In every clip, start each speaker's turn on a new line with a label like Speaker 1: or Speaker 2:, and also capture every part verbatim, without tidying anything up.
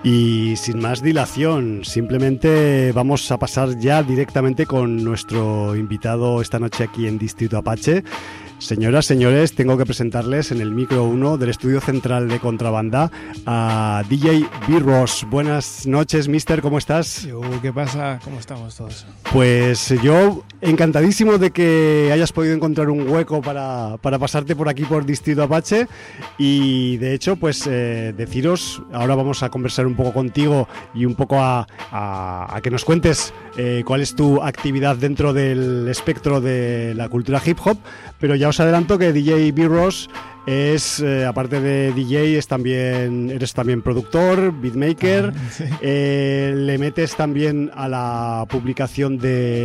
Speaker 1: Y sin más dilación, simplemente vamos a pasar ya directamente con nuestro invitado esta noche aquí en Distrito Apache. Señoras, señores, tengo que presentarles en el micro uno del estudio central de Contrabanda a D J B-Ross. Buenas noches, mister, ¿cómo estás?
Speaker 2: Yo, ¿qué pasa? ¿Cómo estamos todos?
Speaker 1: Pues yo encantadísimo de que hayas podido encontrar un hueco para, para pasarte por aquí por Distrito Apache, y de hecho pues eh, deciros, ahora vamos a conversar un poco contigo y un poco a, a, a que nos cuentes eh, cuál es tu actividad dentro del espectro de la cultura hip hop, pero ya os adelanto que D J B-Ross es, eh, aparte de D J, es también, eres también productor, beatmaker, ah, sí. eh, le metes también a la publicación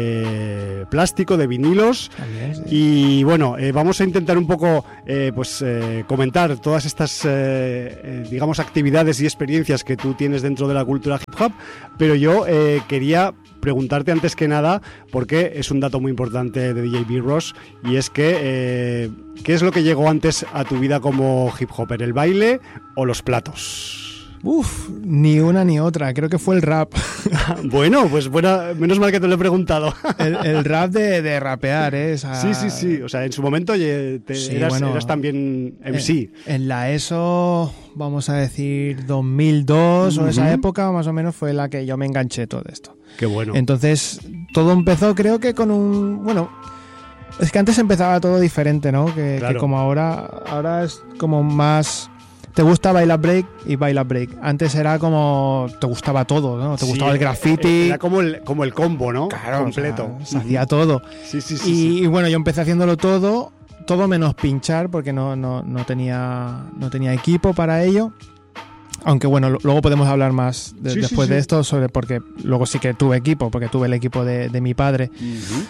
Speaker 1: de plástico, de vinilos, también, sí. Y bueno, eh, vamos a intentar un poco eh, pues eh, comentar todas estas, eh, eh, digamos, actividades y experiencias que tú tienes dentro de la cultura hip hop, pero yo eh, quería preguntarte antes que nada, porque es un dato muy importante de D J B-Ross, y es que eh, ¿qué es lo que llegó antes a tu vida como hip hopper, el baile o los platos?
Speaker 2: Uf, ni una ni otra, creo que fue el rap.
Speaker 1: Bueno, pues buena, menos mal que te lo he preguntado.
Speaker 2: El, el rap de, de rapear, ¿eh? O sea,
Speaker 1: sí, sí, sí, o sea, en su momento te, sí, eras, bueno, eras también M C.
Speaker 2: En, en la ESO, vamos a decir dos mil dos, uh-huh. o esa época más o menos fue la que yo me enganché todo esto.
Speaker 1: Qué bueno.
Speaker 2: Entonces, todo empezó creo que con un... Bueno, es que antes empezaba todo diferente, ¿no? Que, claro. que como ahora, ahora es como más... Te gusta bailar break y bailar break. Antes era como... Te gustaba todo, ¿no? Te sí, gustaba el graffiti.
Speaker 1: Era como el, como el combo, ¿no?
Speaker 2: Claro,
Speaker 1: completo.
Speaker 2: O sea, se hacía todo.
Speaker 1: Sí, sí, sí.
Speaker 2: Y,
Speaker 1: sí.
Speaker 2: y bueno, yo empecé haciéndolo todo, todo menos pinchar, porque no, no, no, tenía, no tenía equipo para ello. Aunque bueno, luego podemos hablar más de, sí, después sí, sí. de esto, sobre porque luego sí que tuve equipo, porque tuve el equipo de, de mi padre, uh-huh.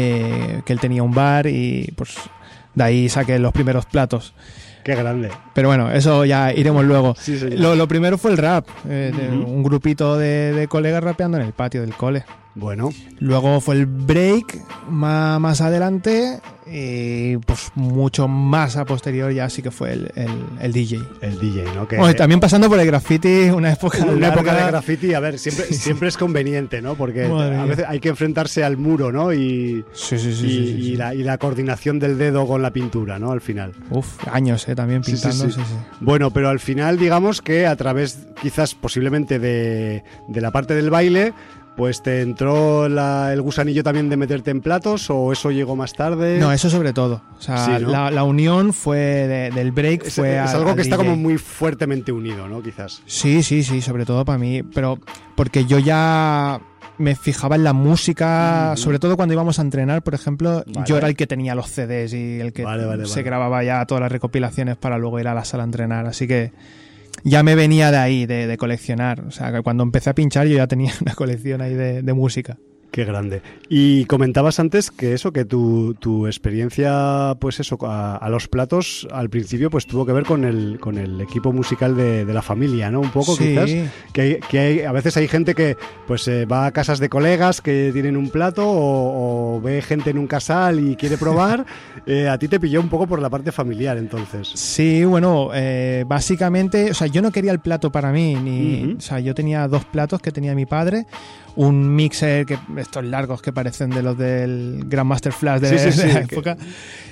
Speaker 2: eh, que él tenía un bar y pues de ahí saqué los primeros platos.
Speaker 1: Qué grande.
Speaker 2: Pero bueno, eso ya iremos luego.
Speaker 1: Sí,
Speaker 2: lo, lo primero fue el rap, eh, uh-huh. de un grupito de, de colegas rapeando en el patio del cole.
Speaker 1: Bueno.
Speaker 2: Luego fue el break más, más adelante y pues mucho más a posterior ya sí que fue el, el, el D J.
Speaker 1: El D J, ¿no? Que
Speaker 2: bueno, también pasando por el graffiti, una época
Speaker 1: Una
Speaker 2: larga.
Speaker 1: época de graffiti, a ver, siempre, siempre es conveniente, ¿no? Porque a veces hay que enfrentarse al muro, ¿no? Y,
Speaker 2: sí, sí, sí,
Speaker 1: y,
Speaker 2: sí, sí,
Speaker 1: y,
Speaker 2: sí.
Speaker 1: La, y la coordinación del dedo con la pintura, ¿no? Al final.
Speaker 2: Uf, años, ¿eh? También pintando.
Speaker 1: Sí, sí, sí.
Speaker 2: Sí, sí.
Speaker 1: Bueno, pero al final, digamos que a través, quizás posiblemente de, de la parte del baile, pues te entró la, el gusanillo también de meterte en platos, ¿o eso llegó más tarde?
Speaker 2: No, eso sobre todo. O sea, sí, ¿no? la, la unión fue de, del break
Speaker 1: es,
Speaker 2: fue
Speaker 1: Es
Speaker 2: al,
Speaker 1: algo que
Speaker 2: al
Speaker 1: está
Speaker 2: D J.
Speaker 1: como muy fuertemente unido, ¿no? Quizás.
Speaker 2: Sí, sí, sí, sobre todo para mí. Pero porque yo ya me fijaba en la música, mm-hmm. sobre todo cuando íbamos a entrenar, por ejemplo, vale. yo era el que tenía los C Ds y el que vale, vale, se vale. grababa ya todas las recopilaciones para luego ir a la sala a entrenar. Así que ya me venía de ahí, de, de coleccionar. O sea, que cuando empecé a pinchar yo ya tenía una colección ahí de, de música.
Speaker 1: Qué grande. Y comentabas antes que eso, que tu, tu experiencia, pues eso, a, a los platos, al principio, pues tuvo que ver con el, con el equipo musical de, de la familia, ¿no? Un poco,
Speaker 2: sí.
Speaker 1: quizás. Que, hay, que hay, a veces hay gente que pues eh, va a casas de colegas que tienen un plato o, o ve gente en un casal y quiere probar. eh, a ti te pilló un poco por la parte familiar, entonces.
Speaker 2: Sí, bueno, eh, básicamente, o sea, yo no quería el plato para mí, ni, uh-huh. o sea, yo tenía dos platos que tenía mi padre, un mixer, que estos largos que parecen de los del Grandmaster Flash de,
Speaker 1: sí, sí, sí,
Speaker 2: de la época,
Speaker 1: que...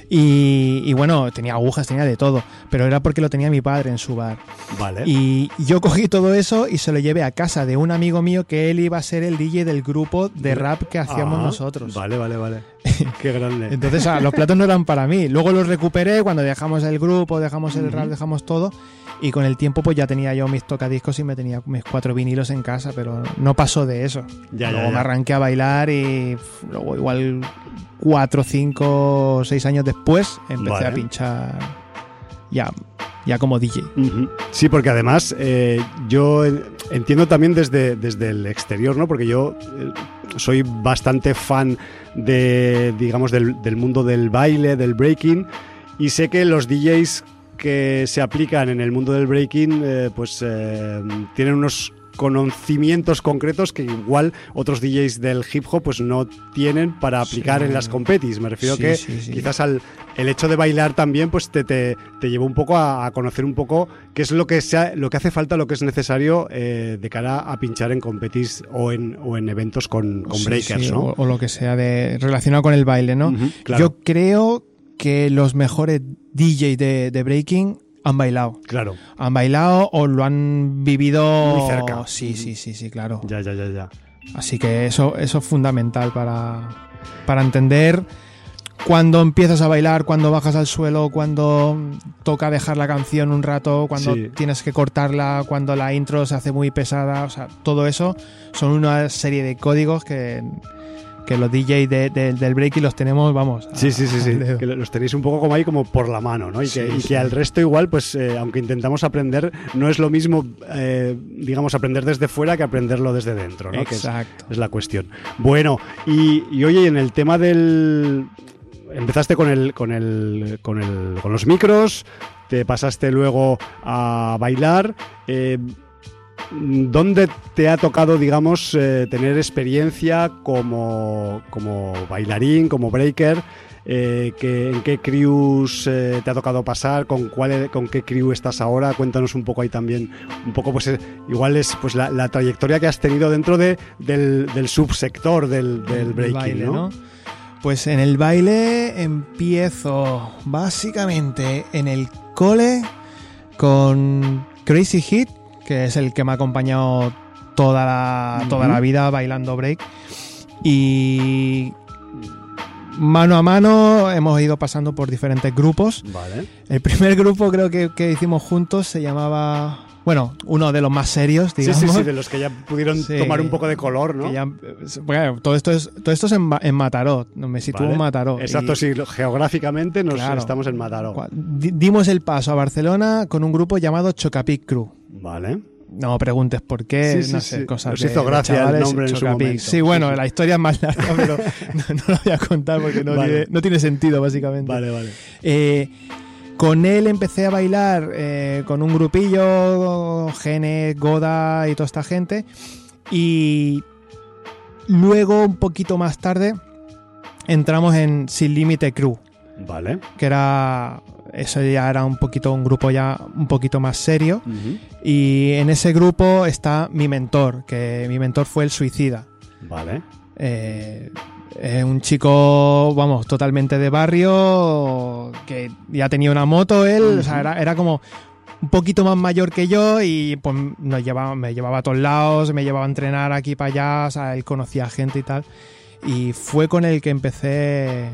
Speaker 2: y, y bueno, tenía agujas, tenía de todo, pero era porque lo tenía mi padre en su bar.
Speaker 1: Vale.
Speaker 2: Y yo cogí todo eso y se lo llevé a casa de un amigo mío que él iba a ser el D J del grupo de rap que hacíamos
Speaker 1: ah,
Speaker 2: nosotros.
Speaker 1: Vale, vale, vale. Qué grande.
Speaker 2: Entonces, ah, los platos no eran para mí. Luego los recuperé cuando dejamos el grupo, dejamos el uh-huh. rap, dejamos todo. Y con el tiempo pues ya tenía yo mis tocadiscos y me tenía mis cuatro vinilos en casa, pero no pasó de eso.
Speaker 1: Ya,
Speaker 2: luego
Speaker 1: ya, ya.
Speaker 2: me arranqué a bailar y pff, luego igual cuatro, cinco, seis años después empecé vale. a pinchar ya, ya como D J.
Speaker 1: Uh-huh. Sí, porque además eh, yo entiendo también desde, desde el exterior, ¿no? Porque yo eh, soy bastante fan de, digamos, del, del mundo del baile, del breaking, y sé que los D Js que se aplican en el mundo del breaking eh, pues eh, tienen unos conocimientos concretos que igual otros D Js del hip hop pues no tienen para aplicar sí. en las competis. Me refiero sí, que sí, sí. quizás al el hecho de bailar también pues te, te, te llevó un poco a, a conocer un poco qué es lo que sea, lo que hace falta, lo que es necesario eh, de cara a pinchar en competis o en, o en eventos con, con sí, breakers,
Speaker 2: sí,
Speaker 1: ¿no?
Speaker 2: O, o lo que sea de relacionado con el baile, ¿no?
Speaker 1: Uh-huh, claro.
Speaker 2: Yo creo que los mejores D Js de, de breaking han bailado.
Speaker 1: Claro.
Speaker 2: Han bailado o lo han vivido
Speaker 1: muy cerca.
Speaker 2: Sí, sí, sí, sí, claro.
Speaker 1: Ya, ya, ya, ya.
Speaker 2: Así que eso, eso es fundamental para, para entender cuando empiezas a bailar, cuando bajas al suelo, cuando toca dejar la canción un rato, cuando sí. tienes que cortarla, cuando la intro se hace muy pesada. O sea, todo eso son una serie de códigos que... que los D Js de, de, del breaking los tenemos, vamos.
Speaker 1: Sí, a, sí, sí, sí. Que los tenéis un poco como ahí, como por la mano, ¿no? Y que, sí, y que sí. al resto igual, pues, eh, aunque intentamos aprender, no es lo mismo, eh, digamos, aprender desde fuera que aprenderlo desde dentro, ¿no?
Speaker 2: Exacto.
Speaker 1: Que es, es la cuestión. Bueno, y, y oye, en el tema del... Empezaste con el, con el, con el, con los micros, te pasaste luego a bailar. Eh, ¿Dónde te ha tocado, digamos, eh, tener experiencia como, como bailarín, como breaker? Eh, que, ¿En qué crews eh, te ha tocado pasar? ¿Con cuál, con qué crew estás ahora? Cuéntanos un poco ahí también, un poco, pues eh, igual es pues la, la trayectoria que has tenido dentro de, del, del subsector del, del breaking,
Speaker 2: baile,
Speaker 1: ¿no?
Speaker 2: ¿no? Pues en el baile empiezo básicamente en el cole con Crazy Hit, que es el que me ha acompañado toda la, uh-huh. toda la vida bailando break. Y mano a mano hemos ido pasando por diferentes grupos.
Speaker 1: Vale.
Speaker 2: El primer grupo creo que, que hicimos juntos se llamaba... Bueno, uno de los más serios, digamos.
Speaker 1: Sí, sí, sí, de los que ya pudieron sí, tomar un poco de color, ¿no?
Speaker 2: Ya, bueno, todo esto es, todo esto es en, en Mataró, me sitúo vale. en Mataró.
Speaker 1: Exacto, y, sí, geográficamente nos
Speaker 2: claro,
Speaker 1: estamos en Mataró.
Speaker 2: Dimos el paso a Barcelona con un grupo llamado Chocapic Crew.
Speaker 1: Vale.
Speaker 2: No preguntes por qué,
Speaker 1: sí,
Speaker 2: no
Speaker 1: sí,
Speaker 2: sé,
Speaker 1: sí.
Speaker 2: cosas
Speaker 1: Nos
Speaker 2: de,
Speaker 1: hizo gracia
Speaker 2: chavales,
Speaker 1: el nombre en su momento.
Speaker 2: Sí, bueno, sí, sí. La historia es más larga, pero no, no lo voy a contar porque no, vale. tiene, no tiene sentido, básicamente.
Speaker 1: Vale, vale.
Speaker 2: Eh... Con él empecé a bailar eh, con un grupillo, Gene, Goda y toda esta gente. Y luego, un poquito más tarde, entramos en Sin Límite Crew.
Speaker 1: Vale.
Speaker 2: Que era... Eso ya era un poquito un grupo ya un poquito más serio.
Speaker 1: Uh-huh.
Speaker 2: Y en ese grupo está mi mentor, que mi mentor fue el Suicida.
Speaker 1: Vale.
Speaker 2: Eh... Eh, un chico, vamos, totalmente de barrio, que ya tenía una moto él, uh-huh. o sea, era, era como un poquito más mayor que yo y pues nos llevaba, me llevaba a todos lados, me llevaba a entrenar aquí para allá, o sea, él conocía gente y tal. Y fue con el que empecé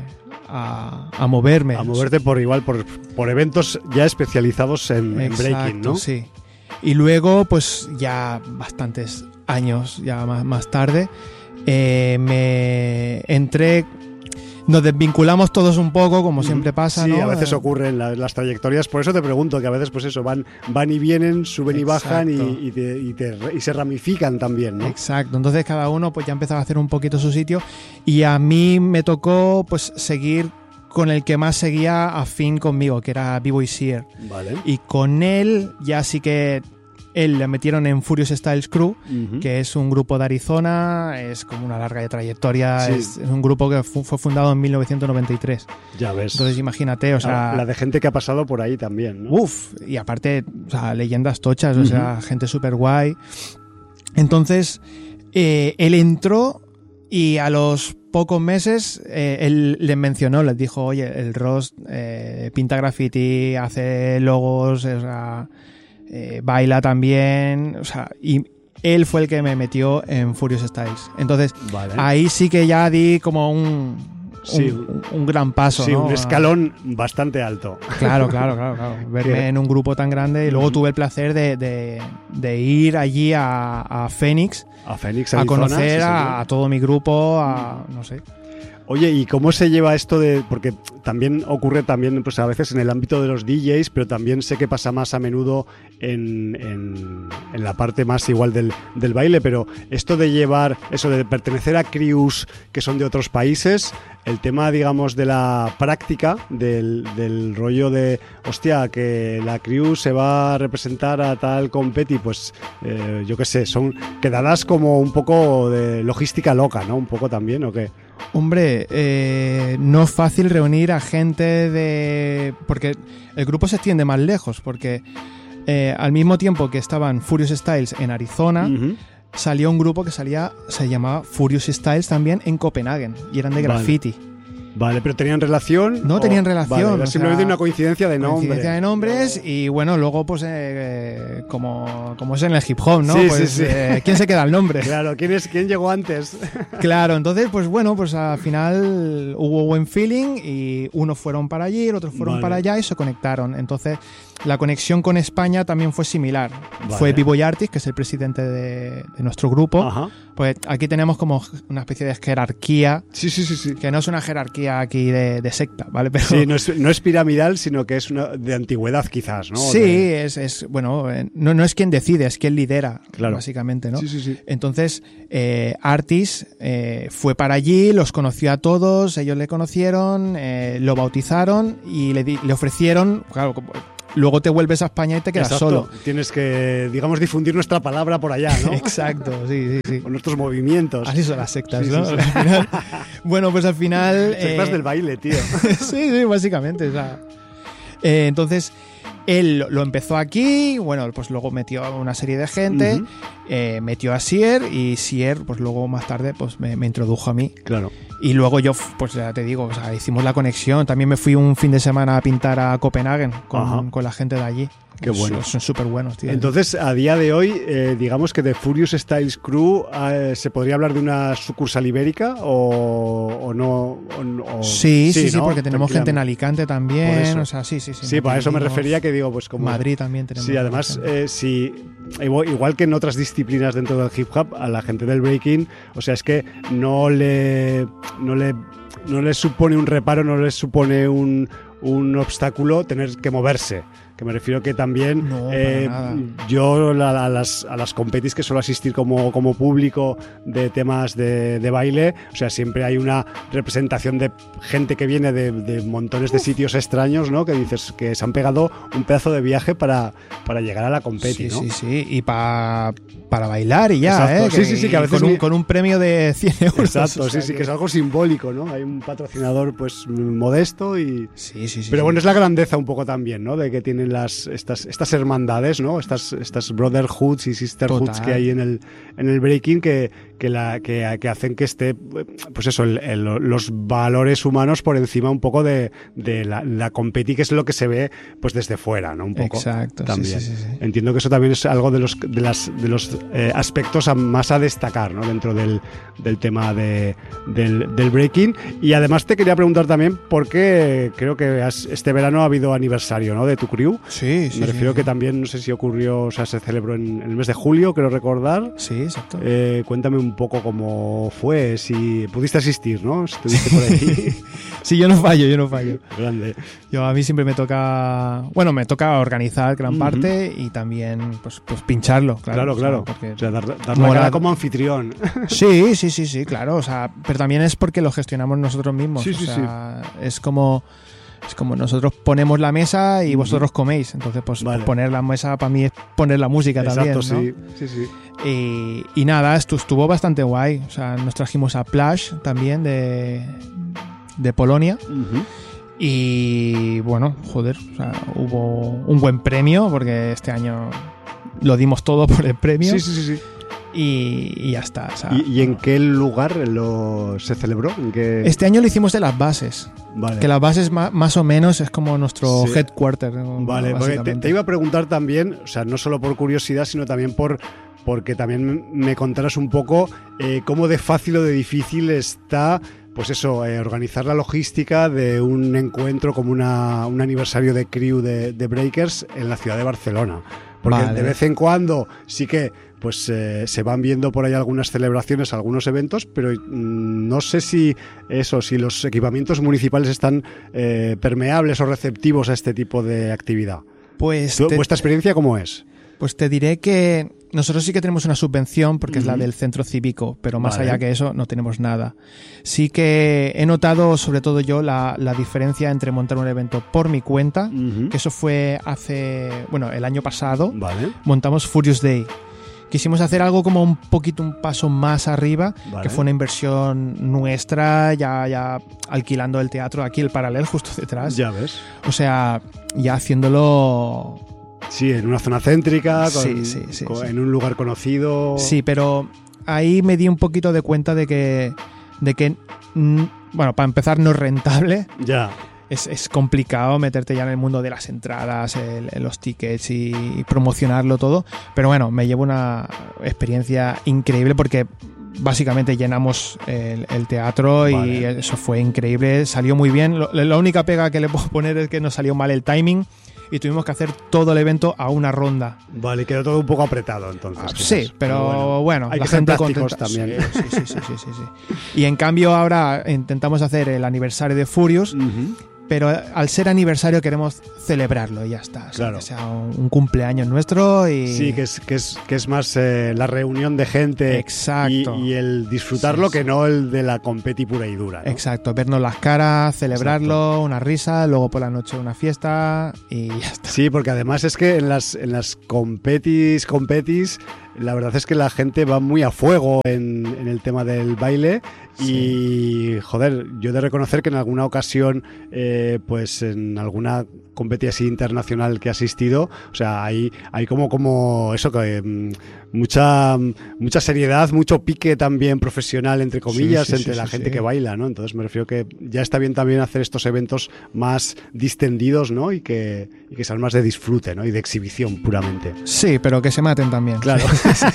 Speaker 2: a, a moverme.
Speaker 1: A moverte por igual, por, por eventos ya especializados en,
Speaker 2: Exacto,
Speaker 1: en breaking, ¿no?
Speaker 2: Sí. Y luego, pues ya bastantes años, ya más, más tarde, Eh, me entré, nos desvinculamos todos un poco, como siempre pasa,
Speaker 1: sí,
Speaker 2: ¿no?
Speaker 1: a veces ocurren las, las trayectorias, por eso te pregunto, que a veces pues eso, van, van y vienen, suben Exacto. y bajan y, y, te, y, te, y se ramifican también, ¿no?
Speaker 2: Exacto, entonces cada uno pues ya empezaba a hacer un poquito su sitio y a mí me tocó pues seguir con el que más seguía afín conmigo, que era B-Boy Seer.
Speaker 1: Vale.
Speaker 2: Y con él ya sí que él le metieron en Furious Styles Crew, uh-huh. que es un grupo de Arizona, es como una larga trayectoria, sí. es, es un grupo que fu- fue fundado en mil novecientos noventa y tres.
Speaker 1: Ya ves.
Speaker 2: Entonces imagínate, o sea...
Speaker 1: La, la de gente que ha pasado por ahí también, ¿no?
Speaker 2: Uf, y aparte, o sea, leyendas tochas, uh-huh. o sea, gente súper guay. Entonces, eh, él entró y a los pocos meses eh, él les mencionó, les dijo, oye, el Ross eh, pinta graffiti, hace logos, o sea... Eh, baila también, o sea, y él fue el que me metió en Furious Styles. Entonces, vale. ahí sí que ya di como un,
Speaker 1: sí.
Speaker 2: un, un gran paso,
Speaker 1: sí,
Speaker 2: ¿no?
Speaker 1: un escalón bastante alto.
Speaker 2: Claro, claro, claro, claro. Verme Bien. en un grupo tan grande y luego uh-huh. tuve el placer de, de, de ir allí a, a Phoenix,
Speaker 1: a, Phoenix,
Speaker 2: a
Speaker 1: Arizona,
Speaker 2: conocer
Speaker 1: sí,
Speaker 2: a, a todo mi grupo, a no sé.
Speaker 1: Oye, ¿y cómo se lleva esto de...? Porque también ocurre también pues a veces en el ámbito de los D Js, pero también sé que pasa más a menudo en, en, en la parte más igual del, del baile, pero esto de llevar, eso de pertenecer a crews que son de otros países, el tema, digamos, de la práctica, del, del rollo de, hostia, que la crew se va a representar a tal competi, pues eh, yo qué sé, son quedadas como un poco de logística loca, ¿no? Un poco también, ¿o qué?
Speaker 2: Hombre, eh, no es fácil reunir a gente de... Porque el grupo se extiende más lejos, porque eh, al mismo tiempo que estaban Furious Styles en Arizona, uh-huh. salió un grupo que salía, se llamaba Furious Styles también en Copenhague, y eran de graffiti.
Speaker 1: Vale. Vale, pero ¿tenían relación?
Speaker 2: No
Speaker 1: o...
Speaker 2: tenían relación.
Speaker 1: Vale, era simplemente o sea, una coincidencia de nombres.
Speaker 2: Coincidencia de nombres y bueno, luego pues eh, como, como es en el hip hop, ¿no?
Speaker 1: Sí,
Speaker 2: pues,
Speaker 1: sí, sí.
Speaker 2: Eh, ¿quién se queda el nombre?
Speaker 1: Claro, ¿quién, es, ¿quién llegó antes?
Speaker 2: Claro, entonces pues bueno, pues al final hubo buen feeling y unos fueron para allí, otros fueron vale. para allá y se conectaron. Entonces la conexión con España también fue similar. Vale. Fue B-Boy Artist, que es el presidente de, de nuestro grupo.
Speaker 1: Ajá.
Speaker 2: Pues aquí tenemos como una especie de jerarquía.
Speaker 1: Sí, sí, sí, sí.
Speaker 2: Que no es una jerarquía aquí de, de secta, ¿vale? Pero,
Speaker 1: sí, no es, no es piramidal, sino que es una de antigüedad quizás, ¿no?
Speaker 2: Sí,
Speaker 1: de...
Speaker 2: es, es, bueno, no, no es quien decide, es quien lidera,
Speaker 1: claro.
Speaker 2: básicamente, ¿no?
Speaker 1: Sí, sí, sí.
Speaker 2: Entonces, eh, Artis eh, fue para allí, los conoció a todos, ellos le conocieron, eh, lo bautizaron y le, di, le ofrecieron, claro, luego te vuelves a España y te quedas
Speaker 1: Exacto.
Speaker 2: solo.
Speaker 1: Tienes que, digamos, difundir nuestra palabra por allá, ¿no?
Speaker 2: Exacto, sí, sí, sí.
Speaker 1: Con nuestros movimientos.
Speaker 2: Así son las sectas,
Speaker 1: sí,
Speaker 2: ¿no?
Speaker 1: Sí, sí.
Speaker 2: Al final, bueno, pues al final...
Speaker 1: Sectas
Speaker 2: eh,
Speaker 1: del baile, tío.
Speaker 2: sí, sí, básicamente. O sea, eh, entonces, él lo empezó aquí, bueno, pues luego metió a una serie de gente, uh-huh. eh, metió a Sier y Sier, pues luego más tarde, pues me, me introdujo a mí.
Speaker 1: Claro.
Speaker 2: Y luego yo, pues ya te digo, o sea, hicimos la conexión. También me fui un fin de semana a pintar a Copenhague con, con la gente de allí.
Speaker 1: Qué bueno.
Speaker 2: Son súper buenos, tío.
Speaker 1: Entonces, a día de hoy, eh, digamos que de Furious Styles Crew, eh, ¿se podría hablar de una sucursal ibérica o, o no? O, o...
Speaker 2: Sí, sí, sí, sí,
Speaker 1: ¿no?
Speaker 2: porque tenemos gente en Alicante también. O sea, sí, sí, sí.
Speaker 1: Sí, para eso me refería que digo, pues como...
Speaker 2: Madrid también tenemos.
Speaker 1: Sí, además, eh, sí, igual que en otras disciplinas dentro del hip hop, a la gente del breaking, o sea, es que no le... No le no les supone un reparo, no les supone un, un obstáculo tener que moverse. Que me refiero que también
Speaker 2: no,
Speaker 1: eh, yo a, a las, a las competis que suelo asistir como, como público de temas de, de baile, o sea, siempre hay una representación de gente que viene de, de montones de sitios extraños, ¿no? Que dices que se han pegado un pedazo de viaje para, para llegar a la competi,
Speaker 2: sí,
Speaker 1: ¿no?
Speaker 2: Sí, sí, y pa, para bailar y ya,
Speaker 1: exacto.
Speaker 2: ¿eh?
Speaker 1: Sí,
Speaker 2: que,
Speaker 1: sí, sí, que a veces
Speaker 2: con,
Speaker 1: mi...
Speaker 2: un, con un premio de cien euros.
Speaker 1: Exacto,
Speaker 2: o sea,
Speaker 1: sí, sí,
Speaker 2: que...
Speaker 1: que es algo simbólico, ¿no? Hay un patrocinador, pues, modesto y...
Speaker 2: Sí, sí, sí.
Speaker 1: Pero
Speaker 2: sí.
Speaker 1: bueno, es la grandeza un poco también, ¿no? De que tienen las estas, estas hermandades, ¿no? Estas, estas brotherhoods y sisterhoods Total. que hay en el, en el breaking que, que, la, que, que hacen que esté, pues eso, el, el, los valores humanos por encima un poco de, de la, la competi, que es lo que se ve pues desde fuera, ¿no? Un poco.
Speaker 2: Exacto,
Speaker 1: también.
Speaker 2: Sí, sí, sí, sí.
Speaker 1: Entiendo que eso también es algo de los, de las, de los eh, aspectos a, más a destacar, ¿no? Dentro del, del tema de, del, del breaking. Y además te quería preguntar también por qué creo que has, este verano ha habido aniversario, ¿no? De tu crew.
Speaker 2: Sí, sí.
Speaker 1: Me refiero
Speaker 2: sí.
Speaker 1: que también, no sé si ocurrió, o sea, se celebró en, en el mes de julio, creo recordar.
Speaker 2: Sí, exacto.
Speaker 1: Eh, cuéntame un poco cómo fue, si pudiste asistir, ¿no? Estuviste por ahí.
Speaker 2: Sí, yo no fallo, yo no fallo.
Speaker 1: Grande.
Speaker 2: Yo a mí siempre me toca, bueno, me toca organizar gran parte uh-huh. y también pues, pues pincharlo, claro.
Speaker 1: Claro, claro.
Speaker 2: O sea, porque
Speaker 1: o sea, dar, dar la cara como anfitrión.
Speaker 2: Sí, sí, sí, sí, claro. O sea, pero también es porque lo gestionamos nosotros mismos.
Speaker 1: Sí,
Speaker 2: o
Speaker 1: sí,
Speaker 2: sea, sí. Es como... Es como nosotros ponemos la mesa y vosotros uh-huh. coméis. Entonces, pues vale. poner la mesa para mí es poner la música
Speaker 1: Exacto,
Speaker 2: también,
Speaker 1: ¿no? sí, sí, sí.
Speaker 2: Y, y nada, esto estuvo bastante guay. O sea, nos trajimos a Plash también de, de Polonia.
Speaker 1: Uh-huh.
Speaker 2: Y bueno, joder, o sea, hubo un buen premio porque este año lo dimos todo por el premio.
Speaker 1: Sí, sí, sí, sí.
Speaker 2: Y, y ya está. O sea,
Speaker 1: ¿Y, ¿Y en qué lugar lo se celebró? ¿En qué...
Speaker 2: Este año lo hicimos de las bases.
Speaker 1: Vale.
Speaker 2: Que las bases más, más o menos es como nuestro
Speaker 1: sí.
Speaker 2: headquarter.
Speaker 1: Vale, porque te, te iba a preguntar también, o sea, no solo por curiosidad, sino también por porque también me contaras un poco eh, cómo de fácil o de difícil está, pues eso, eh, organizar la logística de un encuentro como una, un aniversario de crew de, de Breakers en la ciudad de Barcelona. Porque
Speaker 2: vale.
Speaker 1: de vez en cuando sí que pues eh, se van viendo por ahí algunas celebraciones, algunos eventos, pero mmm, no sé si eso, si los equipamientos municipales están eh, permeables o receptivos a este tipo de actividad.
Speaker 2: Pues
Speaker 1: ¿Tu,
Speaker 2: te,
Speaker 1: ¿Vuestra experiencia cómo es?
Speaker 2: Pues te diré que nosotros sí que tenemos una subvención porque uh-huh. es la del centro cívico, pero más vale. allá que eso no tenemos nada. Sí que he notado, sobre todo yo, la, la diferencia entre montar un evento por mi cuenta, uh-huh. que eso fue hace, bueno, el año pasado,
Speaker 1: vale.
Speaker 2: montamos Furious Day. Quisimos hacer algo como un poquito, un paso más arriba, vale. que fue una inversión nuestra, ya, ya alquilando el teatro, aquí el Paralel justo detrás.
Speaker 1: Ya ves.
Speaker 2: O sea, ya haciéndolo...
Speaker 1: Sí, en una zona céntrica, con,
Speaker 2: sí, sí, sí,
Speaker 1: con,
Speaker 2: sí.
Speaker 1: en un lugar conocido.
Speaker 2: Sí, pero ahí me di un poquito de cuenta de que, de que bueno, para empezar no es rentable.
Speaker 1: Ya.
Speaker 2: Es, es complicado meterte ya en el mundo de las entradas, el, los tickets y, y promocionarlo todo. Pero bueno, me llevo una experiencia increíble porque básicamente llenamos el, el teatro vale. y eso fue increíble. Salió muy bien. Lo, la única pega que le puedo poner es que nos salió mal el timing y tuvimos que hacer todo el evento a una ronda.
Speaker 1: Vale, quedó todo un poco apretado entonces.
Speaker 2: Ah, sí, pero bueno, bueno
Speaker 1: hay
Speaker 2: la
Speaker 1: que ser
Speaker 2: gente
Speaker 1: prácticos
Speaker 2: contenta.
Speaker 1: También.
Speaker 2: Sí, sí, sí, sí, sí, sí, sí. Y en cambio ahora intentamos hacer el aniversario de Furious, uh-huh. pero al ser aniversario queremos celebrarlo y ya está. O sea,
Speaker 1: claro.
Speaker 2: que sea un, un cumpleaños nuestro y...
Speaker 1: Sí, que es, que es, que es más eh, la reunión de gente.
Speaker 2: Exacto.
Speaker 1: Y, y el disfrutarlo
Speaker 2: sí, sí.
Speaker 1: que no el de la competi pura y dura, ¿no?
Speaker 2: Exacto, vernos las caras, celebrarlo, exacto. una risa, luego por la noche una fiesta y ya está.
Speaker 1: Sí, porque además es que en las, en las competis, competis, la verdad es que la gente va muy a fuego en, en el tema del baile. Sí. Y, joder, yo he de reconocer que en alguna ocasión, eh, pues en alguna competición así internacional que he asistido, o sea, hay, hay como, como eso, que um, mucha, mucha seriedad, mucho pique también profesional, entre comillas, sí, sí, entre sí, la sí, gente sí. que baila, ¿no? Entonces me refiero que ya está bien también hacer estos eventos más distendidos, ¿no? Y que, y que sean más de disfrute, ¿no? Y de exhibición puramente.
Speaker 2: Sí, pero que se maten también.
Speaker 1: Claro.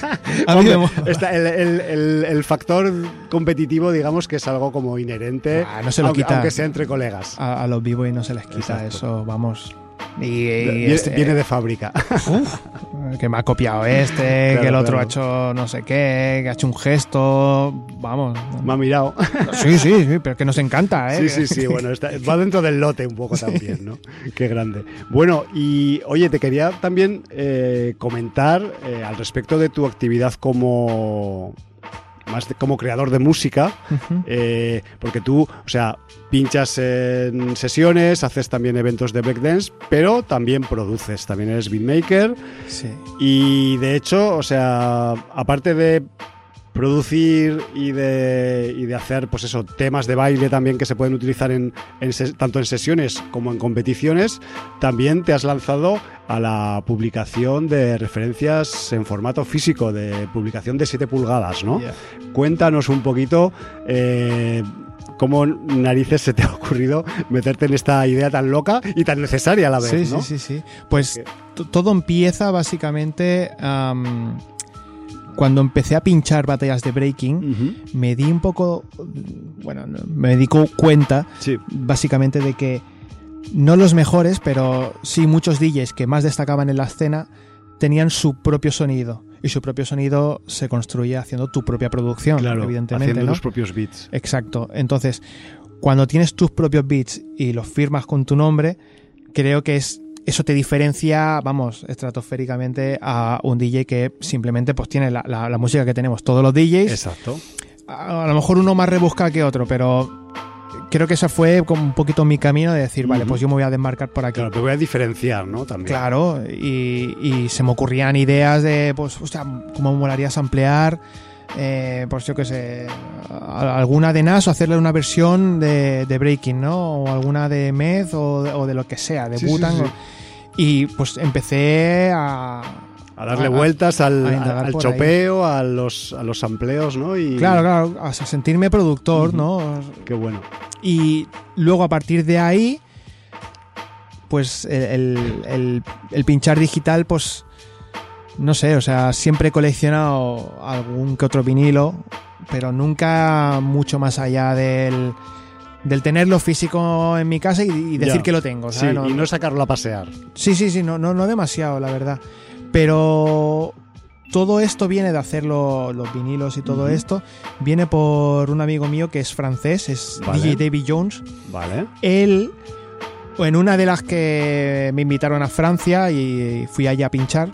Speaker 2: A mí me...
Speaker 1: Está el, el, el, el factor competitivo, digamos que es algo como inherente,
Speaker 2: ah, no se lo
Speaker 1: aunque,
Speaker 2: quita.
Speaker 1: aunque sea entre colegas.
Speaker 2: A, a los b-boys no se les quita. Exacto. Eso, vamos. Y, y
Speaker 1: viene,
Speaker 2: este,
Speaker 1: viene de fábrica.
Speaker 2: Uf, que me ha copiado este, claro, que el otro claro. ha hecho no sé qué, que ha hecho un gesto, vamos.
Speaker 1: Me ha mirado.
Speaker 2: Sí, sí, sí, pero que nos encanta, ¿eh?
Speaker 1: Sí, sí, sí, bueno, está, va dentro del lote un poco también, ¿no? Qué grande. Bueno, y oye, te quería también eh, comentar eh, al respecto de tu actividad como... más de, como creador de música, uh-huh. eh, porque tú, o sea, pinchas en sesiones, haces también eventos de breakdance, pero también produces, también eres beatmaker.
Speaker 2: Sí.
Speaker 1: Y de hecho, o sea, aparte de producir y de, y de hacer, pues eso, temas de baile también que se pueden utilizar en, en ses, tanto en sesiones como en competiciones, también te has lanzado a la publicación de referencias en formato físico, de publicación de siete pulgadas, ¿no? Yeah. Cuéntanos un poquito eh, cómo narices se te ha ocurrido meterte en esta idea tan loca y tan necesaria a la vez,
Speaker 2: sí,
Speaker 1: ¿no?
Speaker 2: Sí, sí, sí. Pues Porque... todo empieza básicamente... Um... Cuando empecé a pinchar batallas de breaking, uh-huh. me di un poco, bueno, me di cuenta sí. básicamente de que no los mejores, pero sí muchos D Js que más destacaban en la escena tenían su propio sonido. Y su propio sonido se construye haciendo tu propia producción,
Speaker 1: claro,
Speaker 2: evidentemente.
Speaker 1: Haciendo
Speaker 2: ¿no?
Speaker 1: tus propios beats.
Speaker 2: Exacto. Entonces, cuando tienes tus propios beats y los firmas con tu nombre, creo que es... Eso te diferencia, vamos, estratosféricamente a un D J que simplemente pues tiene la, la, la música que tenemos todos los D Js.
Speaker 1: Exacto.
Speaker 2: A, a lo mejor uno más rebusca que otro, pero creo que ese fue como un poquito mi camino de decir, uh-huh. vale, pues yo me voy a desmarcar por aquí.
Speaker 1: Claro, te voy a diferenciar, ¿no? También.
Speaker 2: Claro, y, y se me ocurrían ideas de, pues, o sea, cómo me molaría samplear, eh, pues yo qué sé, alguna de Nas o hacerle una versión de, de breaking, ¿no? O alguna de Meth o de, o de lo que sea, de
Speaker 1: sí,
Speaker 2: Wu-Tang.
Speaker 1: Sí, sí.
Speaker 2: Y pues empecé a...
Speaker 1: A darle a, vueltas al,
Speaker 2: a
Speaker 1: al chopeo, a los, a los sampleos, ¿no? Y...
Speaker 2: Claro, claro, a sentirme productor, uh-huh. ¿no?
Speaker 1: Qué bueno.
Speaker 2: Y luego a partir de ahí, pues el, el, el, el pinchar digital, pues no sé, o sea, siempre he coleccionado algún que otro vinilo, pero nunca mucho más allá del... del tenerlo físico en mi casa y, y decir ya. que lo tengo, ¿sabes?
Speaker 1: Sí, no, y no sacarlo a pasear.
Speaker 2: Sí, sí, sí, no, no, no demasiado, la verdad. Pero todo esto viene de hacer lo, los vinilos y todo uh-huh. esto. Viene por un amigo mío que es francés, es vale. D J Davy Jones.
Speaker 1: Vale.
Speaker 2: Él, en una de las que me invitaron a Francia y fui allá a pinchar,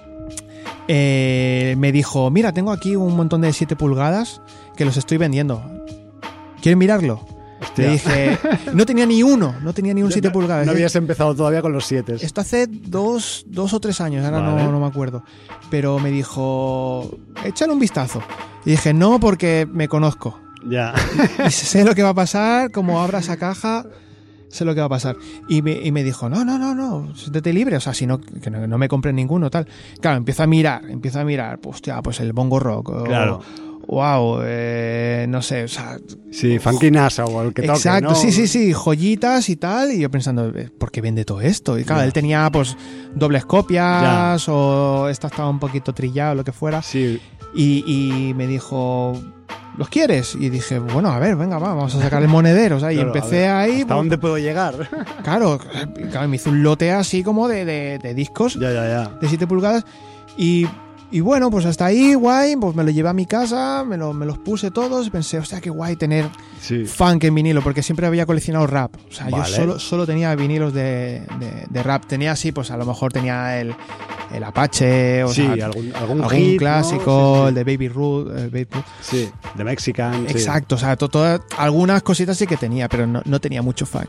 Speaker 2: eh, me dijo, mira, tengo aquí un montón de siete pulgadas que los estoy vendiendo. ¿Quieres mirarlo?
Speaker 1: Hostia.
Speaker 2: Le dije, no tenía ni uno, no tenía ni un siete pulgadas.
Speaker 1: No habías empezado todavía con los siete.
Speaker 2: Esto hace dos, dos o tres años, ahora vale. no, no me acuerdo. Pero me dijo, échale un vistazo. Y dije, no, porque me conozco.
Speaker 1: Ya.
Speaker 2: Y sé lo que va a pasar, como abra esa caja, sé lo que va a pasar. Y me, y me dijo, no, no, no, no, siéntete libre, o sea, si no, que no, no me compren ninguno, tal. Claro, empiezo a mirar, empiezo a mirar, pues, hostia, pues el bongo rock.
Speaker 1: Claro.
Speaker 2: O, wow, eh, no sé, o sea...
Speaker 1: Sí, funky NASA o el que toque,
Speaker 2: exacto,
Speaker 1: ¿no?
Speaker 2: sí, sí, sí, joyitas y tal, y yo pensando, ¿por qué vende todo esto? Y claro, yeah. él tenía pues dobles copias yeah. o esta estaba un poquito trillado, lo que fuera.
Speaker 1: Sí.
Speaker 2: Y, y me dijo, ¿los quieres? Y dije, bueno, a ver, venga, va, vamos a sacar el monedero, o sea, claro, y empecé ahí...
Speaker 1: ¿Hasta pues, dónde puedo llegar?
Speaker 2: Claro, claro, me hizo un lote así como de, de, de discos
Speaker 1: ya, ya, ya.
Speaker 2: de siete pulgadas y... Y bueno, pues hasta ahí, guay, pues me lo llevé a mi casa, me, lo, me los puse todos y pensé, hostia, qué guay tener sí. funk en vinilo, porque siempre había coleccionado rap. O sea, vale. yo solo, solo tenía vinilos de, de, de rap. Tenía así, pues a lo mejor tenía el, el Apache, o
Speaker 1: sí,
Speaker 2: sea,
Speaker 1: algún, algún,
Speaker 2: algún
Speaker 1: hit,
Speaker 2: clásico,
Speaker 1: ¿no? Sí, sí.
Speaker 2: el de Baby Ruth. El Baby Ruth.
Speaker 1: Sí, de Mexican.
Speaker 2: Exacto,
Speaker 1: sí.
Speaker 2: o sea, to, to, algunas cositas sí que tenía, pero no, no tenía mucho funk.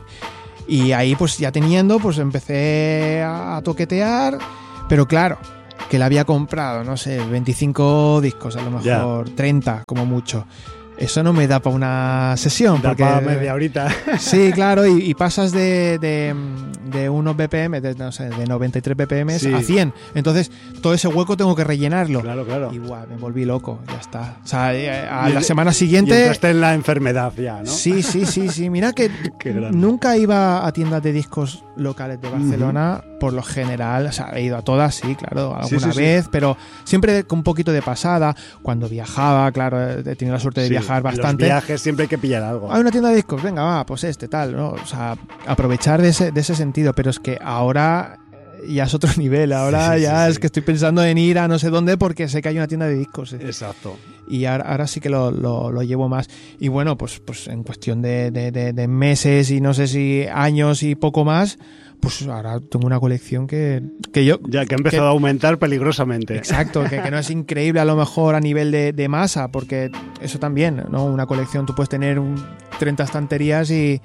Speaker 2: Y ahí, pues ya teniendo, pues empecé a, a toquetear, pero claro... que le había comprado, no sé, veinticinco discos, a lo mejor yeah. treinta como mucho. Eso no me da para una sesión.
Speaker 1: Da
Speaker 2: porque
Speaker 1: para media horita.
Speaker 2: Sí, claro, y, y pasas de, de, de unos B P M, de, no sé, de noventa y tres B P M sí. a cien. Entonces, todo ese hueco tengo que rellenarlo.
Speaker 1: Claro, claro.
Speaker 2: Igual, me volví loco, ya está. O sea, a la semana siguiente...
Speaker 1: Y entraste en la enfermedad ya, ¿no?
Speaker 2: Sí, sí, sí, sí. Mira que nunca iba a tiendas de discos locales de Barcelona, uh-huh. por lo general. O sea, he ido a todas, sí, claro, alguna sí, sí, vez, sí. pero siempre con un poquito de pasada. Cuando viajaba, claro, he tenido la suerte de sí. viajar bastante.
Speaker 1: En los viajes siempre hay que pillar algo.
Speaker 2: Hay una tienda de discos, venga, va, pues este, tal, ¿no? O sea, aprovechar de ese, de ese sentido, pero es que ahora ya es otro nivel, ahora sí, sí, ya sí, es sí. que estoy pensando en ir a no sé dónde porque sé que hay una tienda de discos. ¿eh?
Speaker 1: Exacto.
Speaker 2: Y ahora, ahora sí que lo, lo, lo llevo más. Y bueno, pues, pues en cuestión de, de, de, de meses y no sé si años y poco más, pues ahora tengo una colección que, que yo...
Speaker 1: Ya que ha empezado que, a aumentar peligrosamente.
Speaker 2: Exacto, que, que no es increíble a lo mejor a nivel de, de masa, porque eso también, ¿no? Una colección, tú puedes tener un, treinta estanterías y...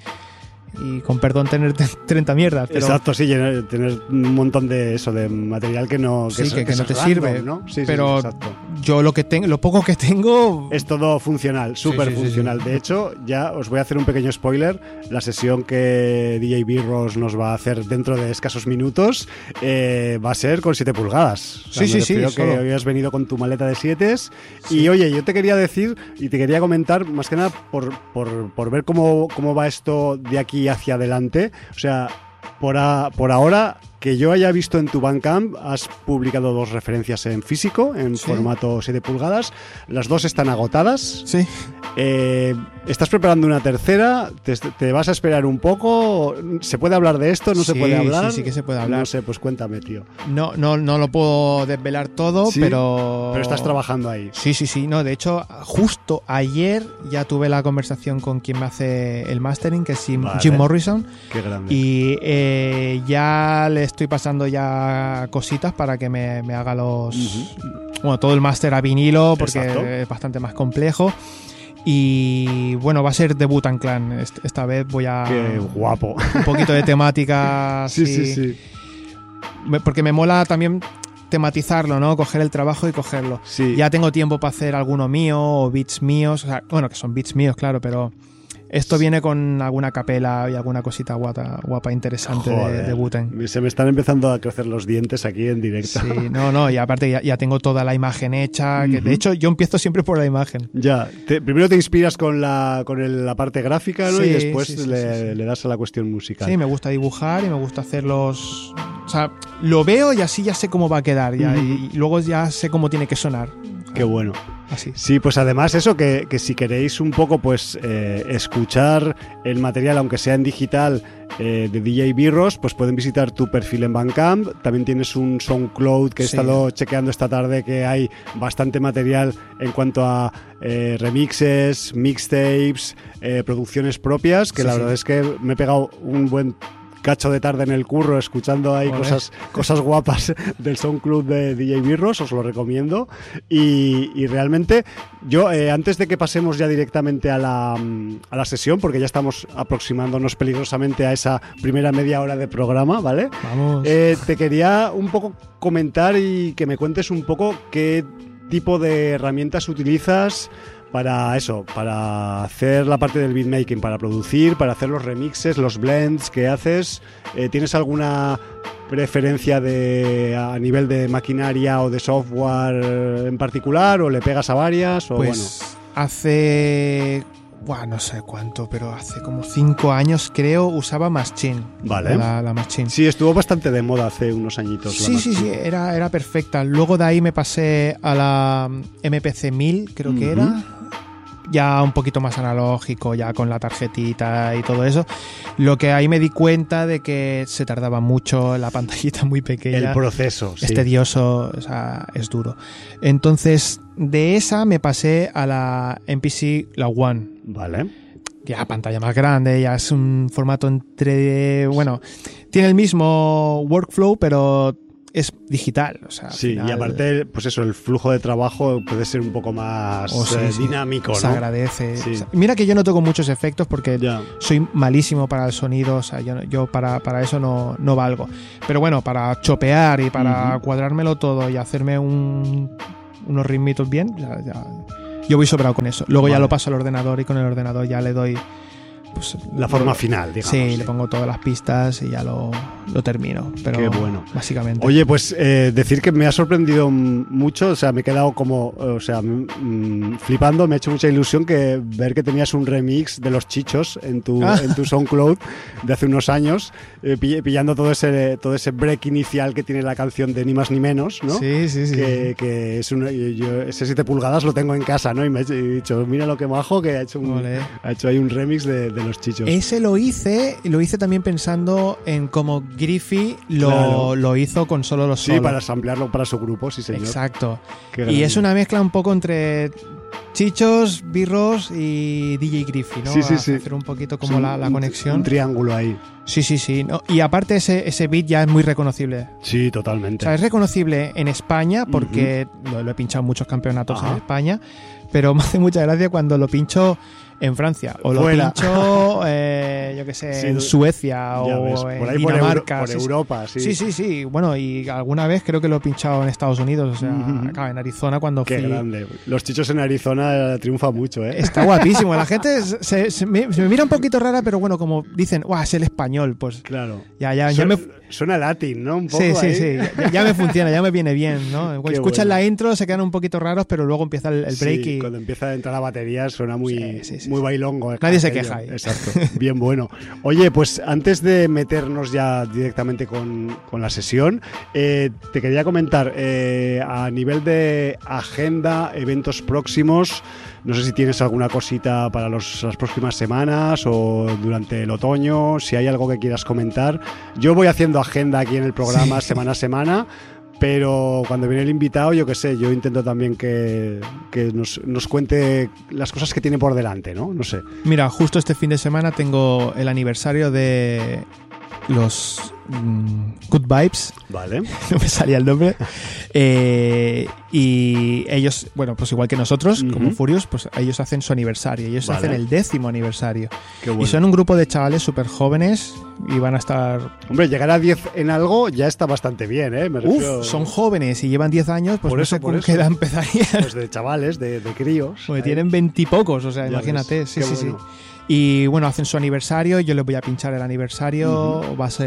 Speaker 2: y con perdón tener treinta mierdas, pero...
Speaker 1: Exacto, sí, tener un montón de eso, de material que no que
Speaker 2: sí,
Speaker 1: es,
Speaker 2: que, que
Speaker 1: que
Speaker 2: no te
Speaker 1: random,
Speaker 2: sirve,
Speaker 1: ¿no? Sí,
Speaker 2: pero
Speaker 1: sí, exacto.
Speaker 2: Yo lo que tengo, lo poco que tengo
Speaker 1: es todo funcional, súper sí, sí, funcional. Sí, sí. De hecho, ya os voy a hacer un pequeño spoiler. La sesión que D J Birros nos va a hacer dentro de escasos minutos eh, va a ser con siete pulgadas. O sea,
Speaker 2: sí, sí, sí.
Speaker 1: Creo que
Speaker 2: solo.
Speaker 1: habías venido con tu maleta de siete
Speaker 2: sí.
Speaker 1: y oye, yo te quería decir y te quería comentar más que nada por, por, por ver cómo, cómo va esto de aquí hacia adelante. O sea, por, a, por ahora, que yo haya visto en tu Bandcamp, has publicado dos referencias en físico, en sí. formato siete pulgadas. Las dos están agotadas.
Speaker 2: Sí.
Speaker 1: Eh, ¿Estás preparando una tercera? ¿Te, ¿Te vas a esperar un poco? ¿Se puede hablar de esto? ¿No
Speaker 2: sí,
Speaker 1: se puede hablar?
Speaker 2: Sí, sí que se puede hablar.
Speaker 1: No sé, pues cuéntame, tío.
Speaker 2: No, no, no lo puedo desvelar todo,
Speaker 1: ¿Sí?
Speaker 2: pero...
Speaker 1: Pero estás trabajando ahí.
Speaker 2: Sí, sí, sí. No, de hecho, justo ayer ya tuve la conversación con quien me hace el mastering, que es Jim,
Speaker 1: vale.
Speaker 2: Jim Morrison.
Speaker 1: Qué grande.
Speaker 2: Y eh, ya le estoy pasando ya cositas para que me, me haga los... Uh-huh. Bueno, todo el máster a vinilo, porque Exacto. es bastante más complejo. Y bueno, va a ser de Wu-Tang Clan. Esta vez voy a...
Speaker 1: Qué guapo.
Speaker 2: Un poquito de temática.
Speaker 1: sí,
Speaker 2: sí,
Speaker 1: sí, sí.
Speaker 2: Porque me mola también tematizarlo, ¿no? Coger el trabajo y cogerlo.
Speaker 1: Sí.
Speaker 2: Ya tengo tiempo para hacer alguno mío o beats míos. O sea, bueno, que son beats míos, claro, pero... Esto viene con alguna capela y alguna cosita guapa, guapa interesante Joder, de, de Wu-Tang.
Speaker 1: Se me están empezando a crecer los dientes aquí en directo.
Speaker 2: Sí, no, no, y aparte ya, ya tengo toda la imagen hecha, que uh-huh. de hecho yo empiezo siempre por la imagen.
Speaker 1: Ya, te, primero te inspiras con la con el, la parte gráfica, ¿no?
Speaker 2: Sí,
Speaker 1: y después
Speaker 2: sí, sí,
Speaker 1: le,
Speaker 2: sí, sí.
Speaker 1: le das a la cuestión musical.
Speaker 2: Sí, me gusta dibujar y me gusta hacer los... O sea, lo veo y así ya sé cómo va a quedar ya, uh-huh. y, y luego ya sé cómo tiene que sonar.
Speaker 1: Qué bueno.
Speaker 2: así.
Speaker 1: Sí, pues además eso, que, que si queréis un poco pues eh, escuchar el material, aunque sea en digital, eh, de D J Birros, pues pueden visitar tu perfil en Bandcamp. También tienes un SoundCloud que he sí. estado chequeando esta tarde, que hay bastante material en cuanto a eh, remixes, mixtapes, eh, producciones propias, que sí, la verdad sí. es que me he pegado un buen cacho de tarde en el curro escuchando ahí cosas, cosas guapas del SoundCloud de D J Birros, os lo recomiendo. Y, y realmente yo, eh, antes de que pasemos ya directamente a la, a la sesión, porque ya estamos aproximándonos peligrosamente a esa primera media hora de programa, ¿vale?
Speaker 2: Vamos.
Speaker 1: Eh, te quería un poco comentar y que me cuentes un poco qué tipo de herramientas utilizas para eso, para hacer la parte del beatmaking, para producir, para hacer los remixes, los blends que haces. Eh, ¿Tienes alguna preferencia de a nivel de maquinaria o de software en particular, o le pegas a varias? O
Speaker 2: pues
Speaker 1: bueno?
Speaker 2: hace... Buah, no sé cuánto, pero hace como cinco años creo usaba Machine.
Speaker 1: Vale.
Speaker 2: La, la Machine.
Speaker 1: Sí, estuvo bastante de moda hace unos añitos.
Speaker 2: Sí, sí, sí, era, era perfecta. Luego de ahí me pasé a la M P C mil, creo que uh-huh. era. Ya un poquito más analógico, ya con la tarjetita y todo eso. Lo que ahí me di cuenta de que se tardaba mucho, la pantallita muy pequeña.
Speaker 1: El proceso, sí.
Speaker 2: Es tedioso, o sea, es duro. Entonces, de esa me pasé a la M P C, la One.
Speaker 1: Vale.
Speaker 2: Ya pantalla más grande, ya es un formato entre... Bueno, tiene el mismo workflow, pero es digital, o sea,
Speaker 1: sí, final, y aparte, pues eso, el flujo de trabajo puede ser un poco más oh, sí, eh, dinámico,
Speaker 2: sí.
Speaker 1: ¿no?
Speaker 2: Se agradece.
Speaker 1: Sí.
Speaker 2: O sea, mira que yo no toco muchos efectos porque
Speaker 1: ya.
Speaker 2: soy malísimo para el sonido, o sea, yo, yo para, para eso no, no valgo. Pero bueno, para chopear y para uh-huh. cuadrármelo todo y hacerme un, unos ritmitos bien, ya, ya, yo voy sobrado con eso. Luego vale. ya lo paso al ordenador y con el ordenador ya le doy... Pues,
Speaker 1: la forma final, digamos.
Speaker 2: Sí,
Speaker 1: sí,
Speaker 2: le pongo todas las pistas y ya lo, lo termino. Pero
Speaker 1: qué bueno.
Speaker 2: Básicamente.
Speaker 1: Oye, pues eh, decir que me ha sorprendido mucho, o sea, me he quedado como, o sea, mmm, flipando, me ha hecho mucha ilusión que ver que tenías un remix de Los Chichos en tu, ah. en tu SoundCloud de hace unos años, eh, pillando todo ese todo ese break inicial que tiene la canción de Ni Más Ni Menos, ¿no?
Speaker 2: Sí, sí, sí.
Speaker 1: Que, que es una, yo, ese siete pulgadas lo tengo en casa, ¿no? Y me he dicho, mira lo que majo, que ha hecho, un, ha hecho ahí un remix de, de Los Chichos.
Speaker 2: Ese lo hice, lo hice también pensando en cómo Griffey lo, claro. lo hizo con solo los solos.
Speaker 1: Sí, para samplearlo para su grupo, sí señor.
Speaker 2: Exacto. Y es una mezcla un poco entre Chichos, Birros y D J Griffey, ¿no?
Speaker 1: Sí, sí, sí.
Speaker 2: Hacer un poquito como
Speaker 1: sí,
Speaker 2: la, la conexión.
Speaker 1: Un triángulo ahí.
Speaker 2: Sí, sí, sí. No, y aparte ese, ese beat ya es muy reconocible.
Speaker 1: Sí, totalmente.
Speaker 2: O sea, es reconocible en España porque uh-huh. lo, lo he pinchado en muchos campeonatos Ajá. en España, pero me hace mucha gracia cuando lo pincho en Francia o lo
Speaker 1: Fuera.
Speaker 2: pincho eh, yo que sé sí, en Suecia o
Speaker 1: ves, por
Speaker 2: en
Speaker 1: ahí
Speaker 2: Dinamarca
Speaker 1: por, Euro, por
Speaker 2: sí,
Speaker 1: Europa sí.
Speaker 2: sí sí sí bueno y alguna vez creo que lo he pinchado en Estados Unidos, o sea uh-huh. acá en Arizona cuando
Speaker 1: qué
Speaker 2: fui.
Speaker 1: Grande. Los Chichos en Arizona triunfa mucho, ¿eh?
Speaker 2: Está guapísimo, la gente se, se, me, se me mira un poquito rara, pero bueno, como dicen, guau, es el español, pues
Speaker 1: claro
Speaker 2: ya ya, ya
Speaker 1: suena,
Speaker 2: me
Speaker 1: suena latín, ¿no? Un poco
Speaker 2: sí sí
Speaker 1: ahí.
Speaker 2: sí ya, ya me funciona, ya me viene bien, ¿no? Escuchan
Speaker 1: bueno.
Speaker 2: la intro, se quedan un poquito raros, pero luego empieza el, el break
Speaker 1: sí,
Speaker 2: y
Speaker 1: cuando empieza a entrar la batería suena muy sí, sí, sí, muy
Speaker 2: sí.
Speaker 1: bailongo.
Speaker 2: Nadie se queja ahí.
Speaker 1: Exacto, bien bueno. Oye, pues antes de meternos ya directamente con, con la sesión, eh, te quería comentar, eh, a nivel de agenda, eventos próximos, no sé si tienes alguna cosita para los, las próximas semanas o durante el otoño, si hay algo que quieras comentar. Yo voy haciendo agenda aquí en el programa sí. semana a semana, pero cuando viene el invitado, yo qué sé, yo intento también que, que nos, nos cuente las cosas que tiene por delante, ¿no? No sé.
Speaker 2: Mira, justo este fin de semana tengo el aniversario de los mm, Good Vibes.
Speaker 1: Vale.
Speaker 2: No me salía el nombre. eh, y ellos, bueno, pues igual que nosotros, uh-huh. como Furious, pues ellos hacen su aniversario. Ellos vale. hacen el décimo aniversario.
Speaker 1: Qué bueno.
Speaker 2: Y son un grupo de chavales súper jóvenes y van a estar...
Speaker 1: Hombre, llegar a diez en algo ya está bastante bien, ¿eh? Me refiero...
Speaker 2: Uf, son jóvenes y llevan diez años, pues
Speaker 1: por
Speaker 2: no
Speaker 1: eso,
Speaker 2: sé con qué edad empezarían.
Speaker 1: Pues de chavales, de, de críos.
Speaker 2: Porque ahí. Tienen veintipocos, o sea, ya imagínate.
Speaker 1: Ves.
Speaker 2: Sí,
Speaker 1: qué
Speaker 2: sí,
Speaker 1: bueno.
Speaker 2: sí. Y bueno, hacen su aniversario, yo les voy a pinchar el aniversario, uh-huh. va a ser en el,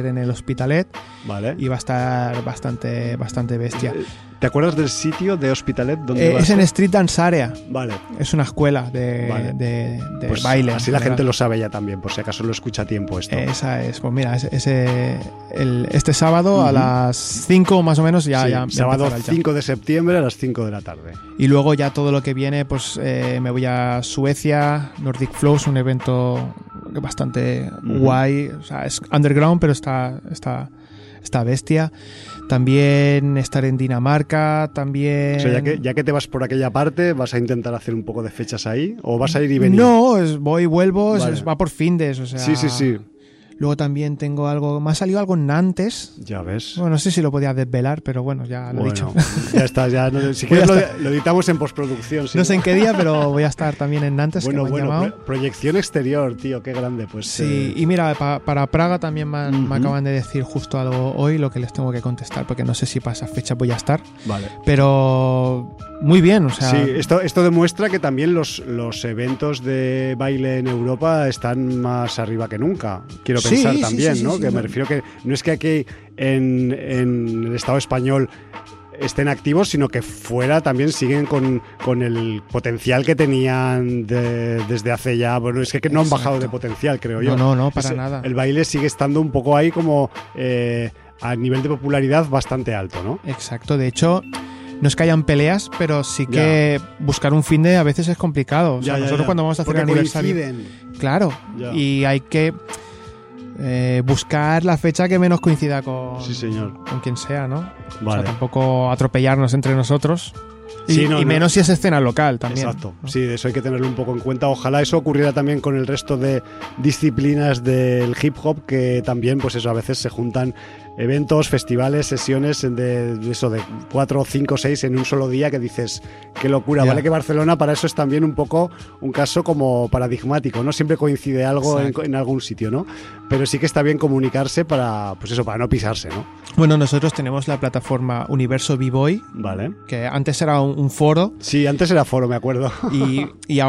Speaker 2: Hospitalet.
Speaker 1: Vale.
Speaker 2: Y va a estar bastante, bastante bestia.
Speaker 1: ¿Te acuerdas del sitio de Hospitalet? ¿Dónde
Speaker 2: eh, es en Street Dance Area.
Speaker 1: Vale.
Speaker 2: Es una escuela de,
Speaker 1: vale.
Speaker 2: de, de
Speaker 1: pues
Speaker 2: baile.
Speaker 1: Así la gente lo sabe ya también, por si acaso lo escucha a tiempo esto.
Speaker 2: Esa es. Pues mira, ese, ese, el, este sábado uh-huh. a las cinco más o menos ya...
Speaker 1: Sí,
Speaker 2: ya, ya
Speaker 1: sábado cinco de septiembre a las cinco de la tarde.
Speaker 2: Y luego ya todo lo que viene, pues eh, me voy a Suecia, Nordic Flows, un evento bastante uh-huh. guay. O sea, es underground, pero está, está, está bestia. También estar en Dinamarca, también...
Speaker 1: O sea, ya que, ya que te vas por aquella parte, ¿vas a intentar hacer un poco de fechas ahí? ¿O vas a ir y venir?
Speaker 2: No, es, voy y vuelvo,
Speaker 1: vale.
Speaker 2: es, va por findes, o sea...
Speaker 1: Sí, sí, sí.
Speaker 2: Luego también tengo algo... Me ha salido algo en Nantes.
Speaker 1: Ya ves.
Speaker 2: Bueno, no sé si lo podía desvelar, pero bueno, ya lo
Speaker 1: bueno,
Speaker 2: he dicho.
Speaker 1: Ya está, ya... No, si quieres lo, lo editamos en postproducción. ¿Sí?
Speaker 2: No sé en qué día, pero voy a estar también en Nantes,
Speaker 1: bueno,
Speaker 2: que me han
Speaker 1: bueno,
Speaker 2: llamado.
Speaker 1: Pro, proyección exterior, tío, qué grande. Pues.
Speaker 2: Sí,
Speaker 1: eh...
Speaker 2: y mira, pa, para Praga también me, han,
Speaker 1: uh-huh.
Speaker 2: me acaban de decir justo algo hoy, lo que les tengo que contestar, porque no sé si para esa fecha voy a estar.
Speaker 1: Vale.
Speaker 2: Pero muy bien, o sea...
Speaker 1: Sí, esto, esto demuestra que también los, los eventos de baile en Europa están más arriba que nunca. Quiero
Speaker 2: sí,
Speaker 1: pensar
Speaker 2: sí,
Speaker 1: también,
Speaker 2: sí, sí,
Speaker 1: ¿no?
Speaker 2: sí,
Speaker 1: que
Speaker 2: sí.
Speaker 1: me refiero que no es que aquí en, en el Estado español estén activos, sino que fuera también siguen con, con el potencial que tenían de, desde hace ya... Bueno, es que, que no han bajado de potencial, creo yo.
Speaker 2: No, no, no, para
Speaker 1: es,
Speaker 2: nada.
Speaker 1: El baile sigue estando un poco ahí como eh, a nivel de popularidad bastante alto, ¿no?
Speaker 2: Exacto, de hecho... No es que hayan peleas, pero sí que ya. buscar un fin de a veces es complicado. O sea,
Speaker 1: ya, ya,
Speaker 2: nosotros
Speaker 1: ya.
Speaker 2: cuando vamos a hacer
Speaker 1: Porque
Speaker 2: el aniversario...
Speaker 1: coinciden.
Speaker 2: Claro,
Speaker 1: ya.
Speaker 2: y hay que eh, buscar la fecha que menos coincida con,
Speaker 1: sí, señor.
Speaker 2: con quien sea, ¿no?
Speaker 1: Vale.
Speaker 2: O sea, tampoco atropellarnos entre nosotros. Y,
Speaker 1: sí, no,
Speaker 2: y menos
Speaker 1: no.
Speaker 2: si es escena local también.
Speaker 1: Exacto,
Speaker 2: ¿no?
Speaker 1: Sí, eso hay que tenerlo un poco en cuenta. Ojalá eso ocurriera también con el resto de disciplinas del hip hop, que también, pues eso, a veces se juntan eventos, festivales, sesiones de, de eso, de cuatro, cinco, seis en un solo día, que dices, qué locura. Yeah. Vale que Barcelona para eso es también un poco un caso como paradigmático, ¿no? Siempre coincide algo en, en algún sitio, ¿no? Pero sí que está bien comunicarse para, pues eso, para no pisarse, ¿no?
Speaker 2: Bueno, nosotros tenemos la plataforma Universo B-Boy,
Speaker 1: vale.
Speaker 2: que antes era un, un foro.
Speaker 1: Sí, antes era foro, me acuerdo.
Speaker 2: Y, y ahora